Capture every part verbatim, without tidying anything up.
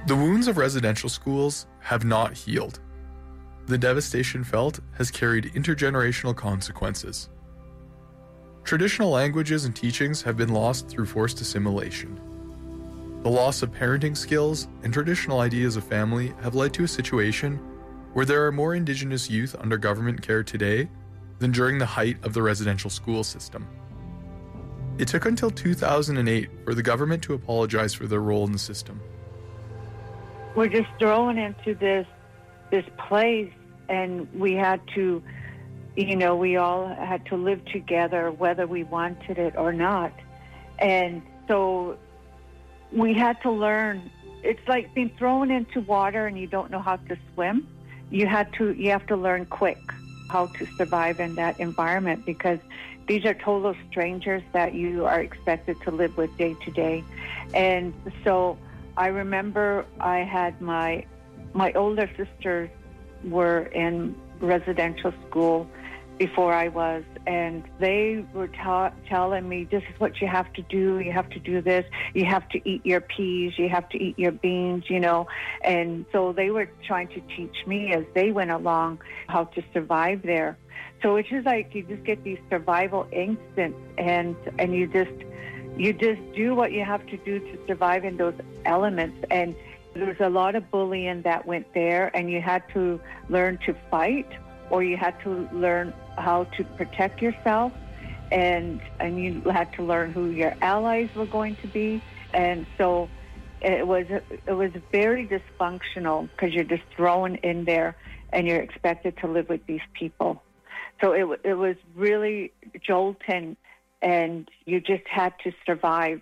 The wounds of residential schools have not healed. The devastation felt has carried intergenerational consequences. Traditional languages and teachings have been lost through forced assimilation. The loss of parenting skills and traditional ideas of family have led to a situation where there are more Indigenous youth under government care today than during the height of the residential school system. It took until two thousand eight for the government to apologize for their role in the system. We're just thrown into this this place, and we had to, you know, we all had to live together whether we wanted it or not. And so we had to learn. It's like being thrown into water and you don't know how to swim. You had to, you have to learn quick how to survive in that environment, because these are total strangers that you are expected to live with day to day. And so I remember I had my my older sisters were in residential school before I was, and they were ta- telling me, this is what you have to do, you have to do this, you have to eat your peas, you have to eat your beans, you know. And so they were trying to teach me as they went along how to survive there. So it's just like you just get these survival instincts, and and you just you just do what you have to do to survive in those elements. And there was a lot of bullying that went there, and you had to learn to fight, or you had to learn how to protect yourself, and and you had to learn who your allies were going to be. And so it was it was very dysfunctional, because you're just thrown in there and you're expected to live with these people. So it it was really jolting, and you just had to survive.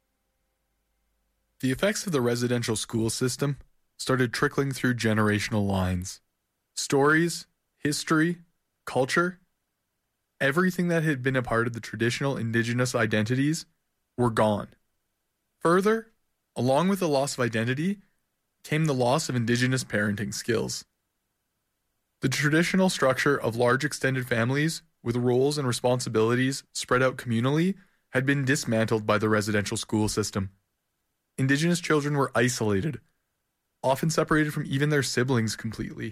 The effects of the residential school system started trickling through generational lines. Stories, history, culture, everything that had been a part of the traditional Indigenous identities were gone. Further, along with the loss of identity, came the loss of Indigenous parenting skills. The traditional structure of large extended families with roles and responsibilities spread out communally had been dismantled by the residential school system. Indigenous children were isolated, often separated from even their siblings completely.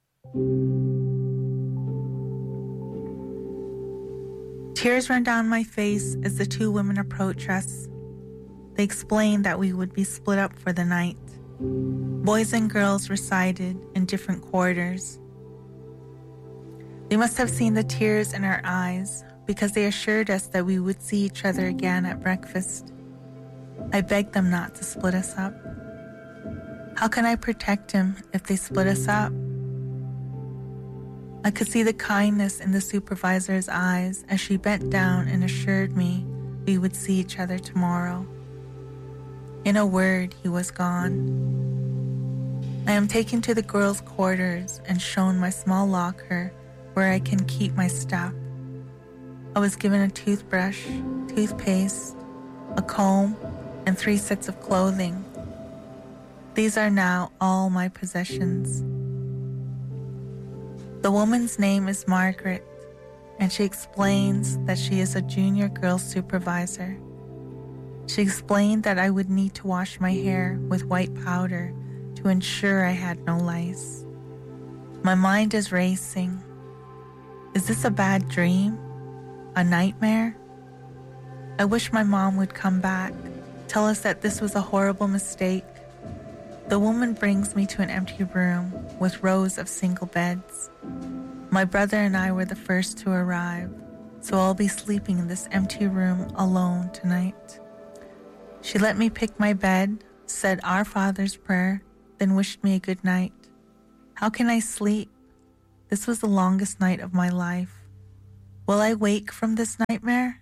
Tears ran down my face as the two women approached us. They explained that we would be split up for the night. Boys and girls resided in different quarters. They must have seen the tears in our eyes, because they assured us that we would see each other again at breakfast. I begged them not to split us up. How can I protect him if they split us up? I could see the kindness in the supervisor's eyes as she bent down and assured me we would see each other tomorrow. In a word, he was gone. I am taken to the girls' quarters and shown my small locker where I can keep my stuff. I was given a toothbrush, toothpaste, a comb, and three sets of clothing. These are now all my possessions. The woman's name is Margaret, and she explains that she is a junior girls supervisor. She explained that I would need to wash my hair with white powder to ensure I had no lice. My mind is racing. Is this a bad dream? A nightmare? I wish my mom would come back, tell us that this was a horrible mistake. The woman brings me to an empty room with rows of single beds. My brother and I were the first to arrive, so I'll be sleeping in this empty room alone tonight. She let me pick my bed, said Our Father's Prayer, then wished me a good night. How can I sleep? This was the longest night of my life. Will I wake from this nightmare?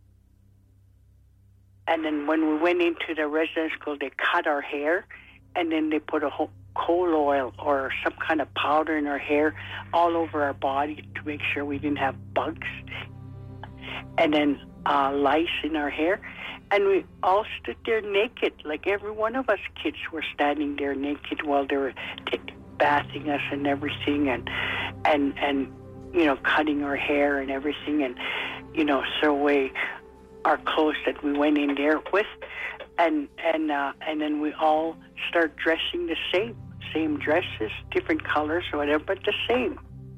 And then when we went into the residence school, they cut our hair, and then they put a whole coal oil or some kind of powder in our hair all over our body to make sure we didn't have bugs, and then uh, lice in our hair. And we all stood there naked, like every one of us kids were standing there naked while they were t- bathing us and everything, and and and you know, cutting our hair and everything, and you know, so we our clothes that we went in there with. and and uh, and then we all start dressing the same, same dresses, different colors or whatever, but the same.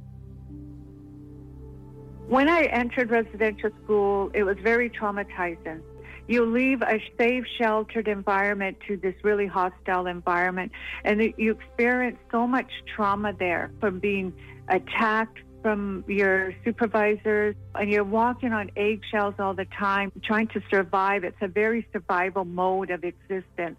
When I entered residential school, it was very traumatizing. You leave a safe, sheltered environment to this really hostile environment, and you experience so much trauma there from being attacked from your supervisors, and you're walking on eggshells all the time, trying to survive. It's a very survival mode of existence.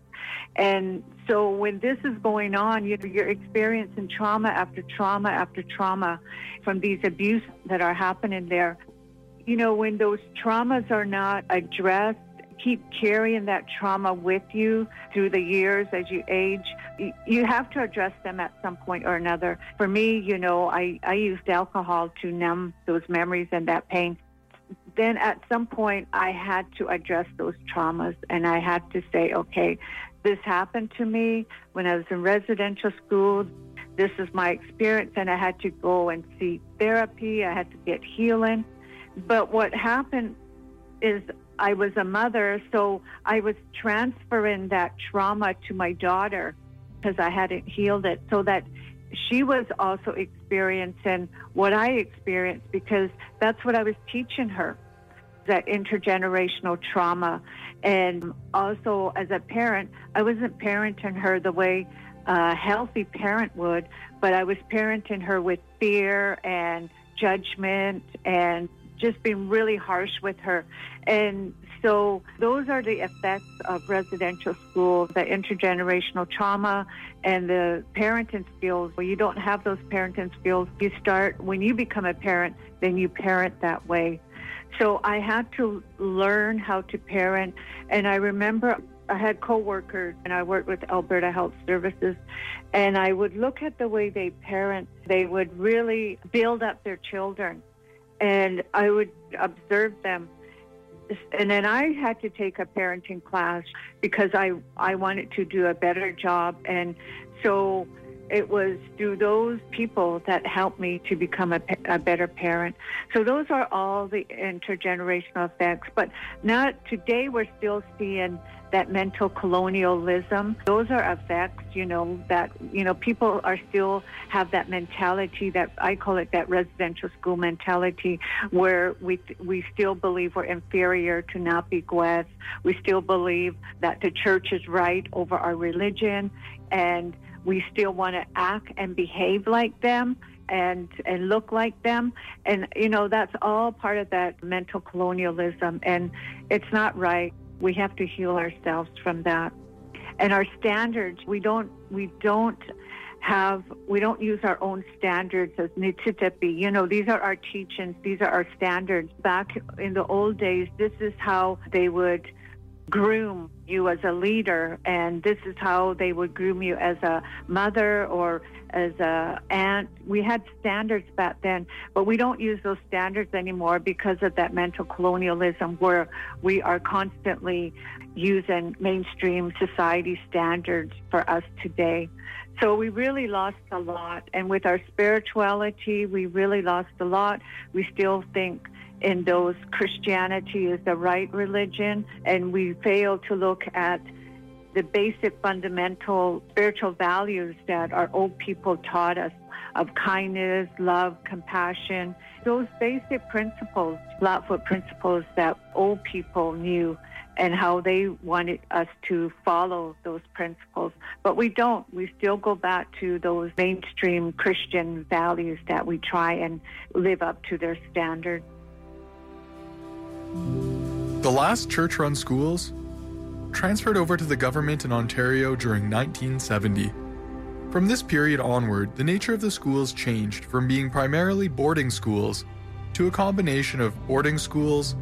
And so when this is going on, you know, you're experiencing trauma after trauma after trauma from these abuses that are happening there. You know, when those traumas are not addressed, keep carrying that trauma with you through the years as you age. You have to address them at some point or another. For me, you know, I, I used alcohol to numb those memories and that pain. Then at some point, I had to address those traumas, and I had to say, okay, this happened to me when I was in residential school. This is my experience, and I had to go and seek therapy. I had to get healing. But what happened is I was a mother, so I was transferring that trauma to my daughter because I hadn't healed it, so that she was also experiencing what I experienced, because that's what I was teaching her, that intergenerational trauma. And also as a parent, I wasn't parenting her the way a healthy parent would, but I was parenting her with fear and judgment and just being really harsh with her. And so those are the effects of residential school, the intergenerational trauma and the parenting skills. When you don't have those parenting skills, you start, when you become a parent, then you parent that way. So I had to learn how to parent. And I remember I had coworkers, and I worked with Alberta Health Services, and I would look at the way they parent. They would really build up their children, and I would observe them. And then I had to take a parenting class because I, I wanted to do a better job. And so it was through those people that helped me to become a, a better parent. So those are all the intergenerational effects. But not today, we're still seeing that mental colonialism. Those are effects, you know, that, you know, people are still have that mentality, that I call it that residential school mentality, where we we still believe we're inferior to Napi-Gwez. We still believe that the church is right over our religion, and we still want to act and behave like them and and look like them. And, you know, that's all part of that mental colonialism, and it's not right. We have to heal ourselves from that. And our standards, we don't we don't have we don't use our own standards as Nitsitapi. You know, these are our teachings, these are our standards. Back in the old days, this is how they would groom you as a leader, and this is how they would groom you as a mother or as a aunt. We had standards back then, but we don't use those standards anymore because of that mental colonialism, where we are constantly using mainstream society standards for us today. So we really lost a lot, and with our spirituality, we really lost a lot. We still think in those Christianity is the right religion, and we fail to look at the basic fundamental spiritual values that our old people taught us of kindness, love, compassion, those basic principles, Blackfoot principles that old people knew, and how they wanted us to follow those principles. But we don't. We still go back to those mainstream Christian values that we try and live up to their standards. The last church-run schools transferred over to the government in Ontario during nineteen seventy. From this period onward, the nature of the schools changed from being primarily boarding schools to a combination of boarding schools,